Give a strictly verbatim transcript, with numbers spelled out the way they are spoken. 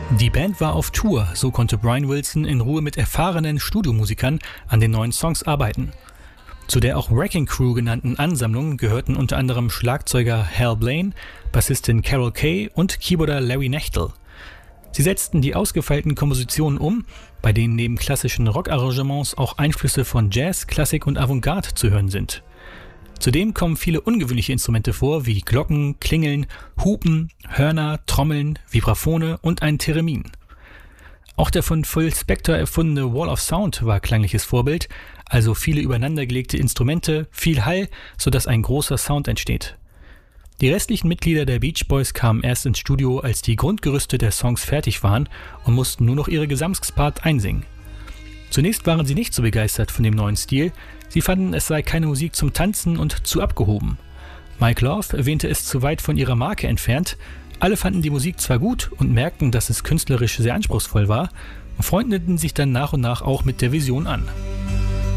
Die Band war auf Tour, so konnte Brian Wilson in Ruhe mit erfahrenen Studiomusikern an den neuen Songs arbeiten. Zu der auch Wrecking Crew genannten Ansammlung gehörten unter anderem Schlagzeuger Hal Blaine, Bassistin Carol Kaye und Keyboarder Larry Knechtel. Sie setzten die ausgefeilten Kompositionen um, bei denen neben klassischen Rockarrangements auch Einflüsse von Jazz, Klassik und Avantgarde zu hören sind. Zudem kommen viele ungewöhnliche Instrumente vor, wie Glocken, Klingeln, Hupen, Hörner, Trommeln, Vibraphone und ein Theremin. Auch der von Phil Spector erfundene Wall of Sound war klangliches Vorbild, also viele übereinandergelegte Instrumente, viel Hall, sodass ein großer Sound entsteht. Die restlichen Mitglieder der Beach Boys kamen erst ins Studio, als die Grundgerüste der Songs fertig waren und mussten nur noch ihre Gesamtpart einsingen. Zunächst waren sie nicht so begeistert von dem neuen Stil, sie fanden, es sei keine Musik zum Tanzen und zu abgehoben. Mike Love erwähnte es zu weit von ihrer Marke entfernt, alle fanden die Musik zwar gut und merkten, dass es künstlerisch sehr anspruchsvoll war, und freundeten sich dann nach und nach auch mit der Vision an.